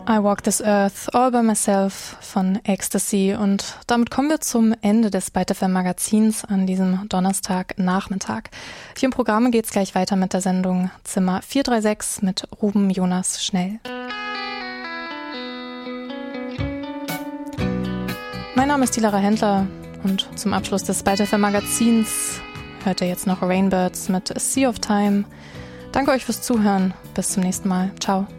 I Walk This Earth All By Myself von Ecstasy, und damit kommen wir zum Ende des Byte FM Magazins an diesem Donnerstagnachmittag. Hier im Programm geht's gleich weiter mit der Sendung Zimmer 436 mit Ruben Jonas Schnell. Mein Name ist Lara Händler und zum Abschluss des Byte FM Magazins hört ihr jetzt noch Rainbirds mit A Sea of Time. Danke euch fürs Zuhören. Bis zum nächsten Mal. Ciao.